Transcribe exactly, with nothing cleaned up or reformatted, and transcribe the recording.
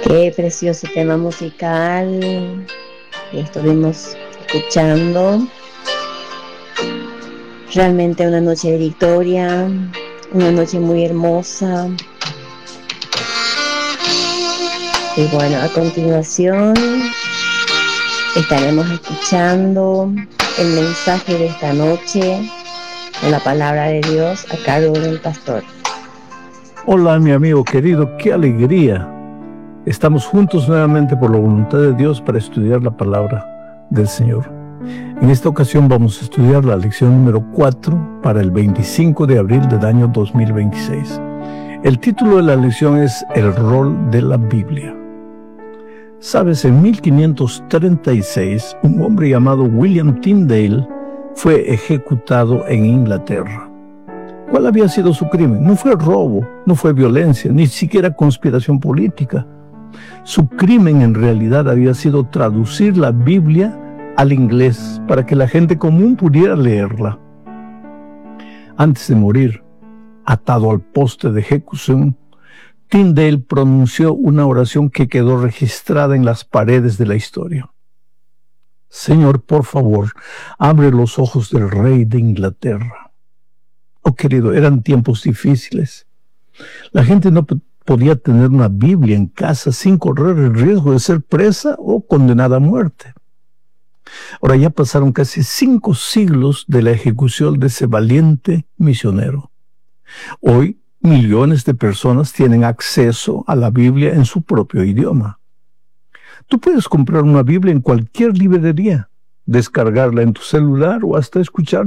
Qué precioso tema musical que estuvimos escuchando. Realmente una noche de victoria, una noche muy hermosa. Y bueno, a continuación estaremos escuchando el mensaje de esta noche con la palabra de Dios a cargo del pastor. Hola, mi amigo querido, qué alegría. Estamos juntos nuevamente por la voluntad de Dios para estudiar la palabra del Señor. En esta ocasión vamos a estudiar la lección número cuatro para el veinticinco de abril del año dos mil veintiséis. El título de la lección es El rol de la Biblia. Sabes, en mil quinientos treinta y seis, un hombre llamado William Tyndale fue ejecutado en Inglaterra. ¿Cuál había sido su crimen? No fue robo, no fue violencia, ni siquiera conspiración política. Su crimen en realidad había sido traducir la Biblia al inglés para que la gente común pudiera leerla. Antes de morir, atado al poste de ejecución, Tyndale pronunció una oración que quedó registrada en las paredes de la historia. Señor, por favor, abre los ojos del rey de Inglaterra. Oh, querido, eran tiempos difíciles. La gente no podía tener una Biblia en casa sin correr el riesgo de ser presa o condenada a muerte. Ahora ya pasaron casi cinco siglos de la ejecución de ese valiente misionero. Hoy, millones de personas tienen acceso a la Biblia en su propio idioma. Tú puedes comprar una Biblia en cualquier librería, descargarla en tu celular o hasta escuchar